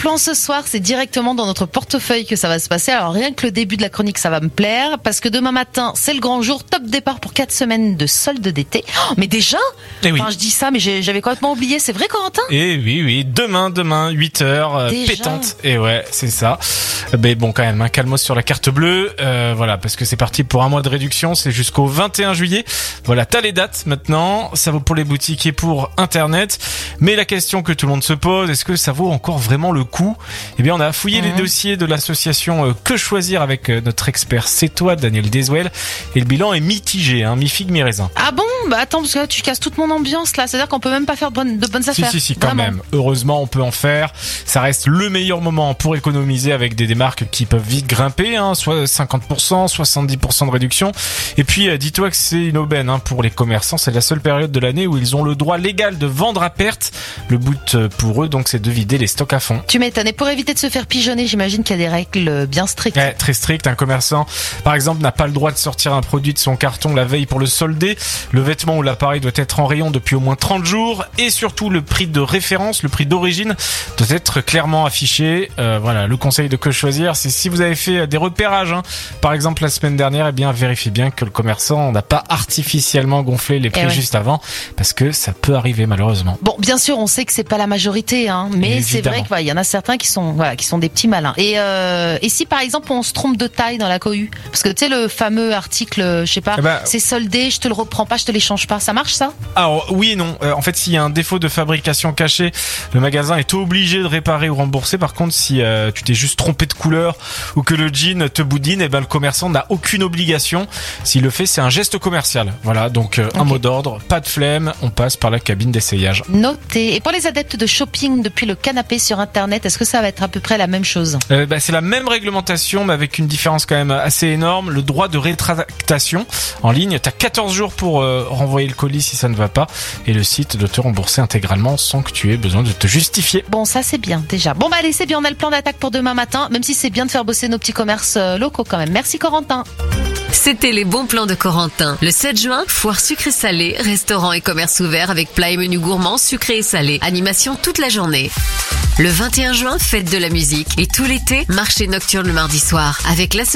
plan ce soir, c'est directement dans notre portefeuille que ça va se passer. Alors rien que le début de la chronique, ça va me plaire, parce que demain matin, c'est le grand jour, top départ pour 4 semaines de solde d'été. Oh, mais déjà oui. Enfin, je dis ça, mais j'avais complètement oublié. C'est vrai, Corentin? Et oui, demain, 8h, pétante. Et ouais, c'est ça. Mais bon, quand même, un calmos sur la carte bleue. Voilà, parce que c'est parti pour un mois de réduction, c'est jusqu'au 21 juillet. Voilà, t'as les dates maintenant. Ça vaut pour les boutiques et pour Internet. Mais la question que tout le monde se pose, est-ce que ça vaut encore vraiment le coup? Eh bien, on a fouillé les dossiers de l'association Que Choisir avec notre expert C'est Toi, Daniel Deswell. Et le bilan est mitigé, mi-figue, mi-raisin. Ah bon? Bah attends, parce que là, tu casses toute mon ambiance là. C'est-à-dire qu'on peut même pas faire de bonnes affaires. Si, quand même. Heureusement, on peut en faire. Ça reste le meilleur moment pour économiser avec des marques qui peuvent vite grimper, soit 50%, 70% de réduction. Et puis, dis-toi que c'est une aubaine pour les commerçants. C'est la seule période de l'année où ils ont le droit légal de vendre à perte. Le but pour eux, donc, c'est de vider les stocks à fond. Tu m'étonnes. Et pour éviter de se faire pigeonner, j'imagine qu'il y a des règles bien strictes. Ouais, très strictes. Un commerçant, par exemple, n'a pas le droit de sortir un produit de son carton la veille pour le solder. Le vêtement ou l'appareil doit être en rayon depuis au moins 30 jours. Et surtout, le prix de référence, le prix d'origine, doit être clairement affiché. Voilà, le conseil de Que Choisir, c'est si vous avez fait des repérages, par exemple la semaine dernière, eh bien vérifiez bien que le commerçant n'a pas artificiellement gonflé les prix juste avant, parce que ça peut arriver malheureusement. Bon, bien sûr, on sait que c'est pas la majorité, mais c'est vrai qu'il y en a certains qui sont des petits malins. Et si par exemple on se trompe de taille dans la cohue, parce que tu sais le fameux article, je sais pas, c'est soldé, je te le reprends pas, je te l'échange pas, ça marche ça? Alors oui et non. En fait, s'il y a un défaut de fabrication caché, le magasin est obligé de réparer ou rembourser. Par contre, si tu t'es juste trompé de couleur ou que le jean te boudine, le commerçant n'a aucune obligation. S'il le fait, c'est un geste commercial. Voilà, donc un mot d'ordre, pas de flemme, on passe par la cabine d'essayage. Noté. Et pour les adeptes de shopping depuis le canapé sur Internet, est-ce que ça va être à peu près la même chose? C'est la même réglementation, mais avec une différence quand même assez énorme. Le droit de rétractation en ligne, t'as 14 jours pour renvoyer le colis si ça ne va pas, et le site doit te rembourser intégralement sans que tu aies besoin de te justifier. Bon, ça c'est bien déjà. Bon allez, c'est bien, on a le plan d'attaque pour demain matin, même si c'est bien de faire bosser nos petits commerces locaux quand même. Merci Corentin. C'était les bons plans de Corentin. Le 7 juin, foire sucré-salé, restaurant et commerce ouvert avec plats et menus gourmands sucrés et salés. Animation toute la journée. Le 21 juin, fête de la musique. Et tout l'été, marché nocturne le mardi soir avec l'association